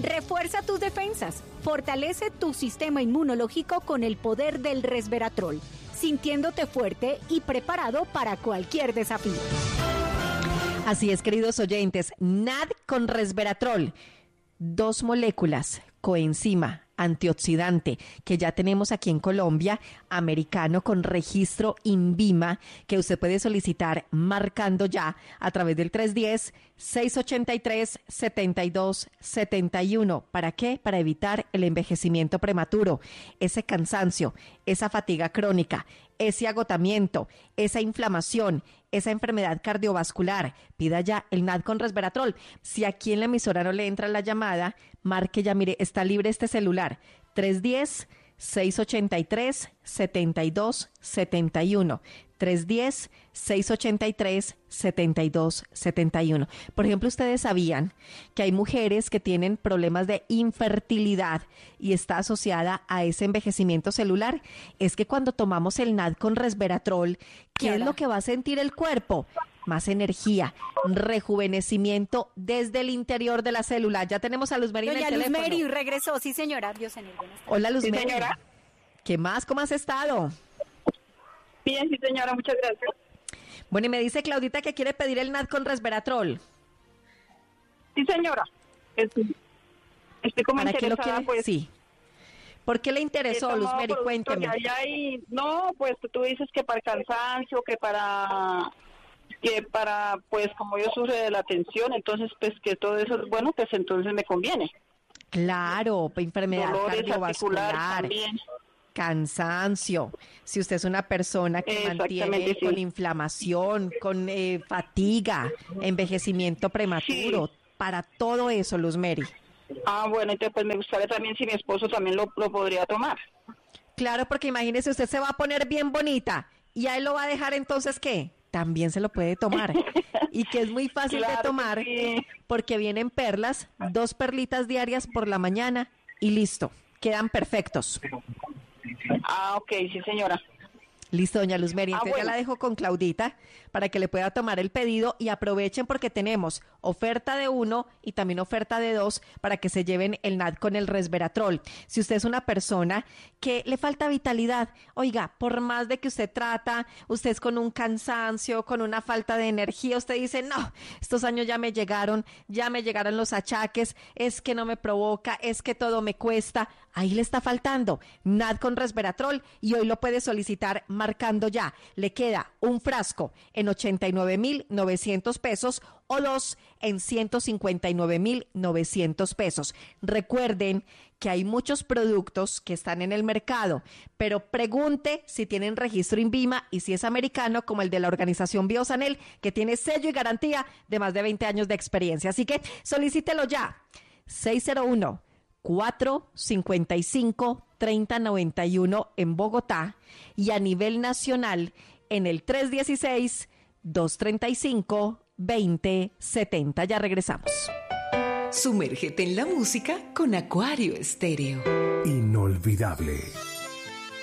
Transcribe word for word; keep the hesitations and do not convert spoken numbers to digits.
Refuerza tus defensas, fortalece tu sistema inmunológico con el poder del resveratrol, sintiéndote fuerte y preparado para cualquier desafío. Así es, queridos oyentes, N A D con resveratrol, dos moléculas, coenzima, antioxidante, que ya tenemos aquí en Colombia, americano con registro INVIMA, que usted puede solicitar marcando ya a través del tres uno cero, seis ocho tres, siete dos siete uno. ¿Para qué? Para evitar el envejecimiento prematuro, ese cansancio, esa fatiga crónica, ese agotamiento, esa inflamación, esa enfermedad cardiovascular. Pida ya el N A D con resveratrol. Si aquí en la emisora no le entra la llamada, marque ya, mire, está libre este celular, tres uno cero, seis ocho tres, siete dos siete uno, tres uno cero, seis ocho tres, siete dos siete uno. Por ejemplo, ustedes sabían que hay mujeres que tienen problemas de infertilidad y está asociada a ese envejecimiento celular. Es que cuando tomamos el N A D con resveratrol, ¿qué Claro. es lo que va a sentir el cuerpo? Más energía, rejuvenecimiento desde el interior de la célula. Ya tenemos a Luz Mary en el teléfono. Doña Luz Mary regresó, sí señora. Dios en el buenas tardes. Hola Luz Sí, Mary. señora. ¿Qué más? ¿Cómo has estado? Bien, sí, señora, muchas gracias. Bueno, y me dice Claudita que quiere pedir el N A D con resveratrol. Sí, señora. Estoy, estoy como ¿Para qué lo interesada, quiere? pues. Sí. ¿Por qué le interesó, he Luz tomado Mary? productos Cuénteme. de allá y- no, pues tú dices que para el cansancio, que para, que para, pues como yo sufro de la tensión, entonces pues que todo eso es bueno, pues entonces me conviene. Claro, enfermedad Dolores cardiovascular, articulares también. cansancio. Si usted es una persona que Exactamente, mantiene sí. con inflamación, con eh, fatiga, envejecimiento prematuro, Sí. para todo eso, Luz Mary. Ah, bueno, entonces pues me gustaría también si mi esposo también lo, lo podría tomar. Claro, porque imagínese, usted se va a poner bien bonita y a él lo va a dejar, entonces, ¿qué? También se lo puede tomar. Y que es muy fácil Claro de que tomar sí. porque vienen perlas, dos perlitas diarias por la mañana y listo, quedan perfectos. Ah, ok, sí, señora. Listo, doña Luz Mary, Ah, entonces bueno. ya la dejo con Claudita para que le pueda tomar el pedido y aprovechen porque tenemos oferta de uno y también oferta de dos para que se lleven el N A D con el resveratrol. Si usted es una persona que le falta vitalidad, oiga, por más de que usted trata, usted es con un cansancio, con una falta de energía, usted dice, no, estos años ya me llegaron, ya me llegaron los achaques, es que no me provoca, es que todo me cuesta, ahí le está faltando N A D con resveratrol y hoy lo puede solicitar marcando ya. Le queda un frasco en ochenta y nueve mil novecientos pesos o dos en ciento cincuenta y nueve mil novecientos pesos. Recuerden que hay muchos productos que están en el mercado, pero pregunte si tienen registro INVIMA y si es americano, como el de la organización Biosanel, que tiene sello y garantía de más de veinte años de experiencia. Así que solicítelo ya. seis cero uno, cuatro cinco cinco, tres cero nueve uno en Bogotá y a nivel nacional en el tres uno seis, dos tres cinco, dos cero siete cero. Ya regresamos. Sumérgete en la música con Acuario Estéreo. Inolvidable.